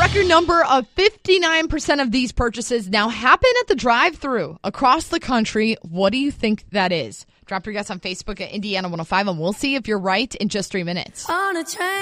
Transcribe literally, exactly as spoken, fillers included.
record number of fifty-nine percent of these purchases now happen at the drive-thru across the country. What do you think that is? Drop your guess on Facebook at Indiana one oh five, and we'll see if you're right in just three minutes. On a train.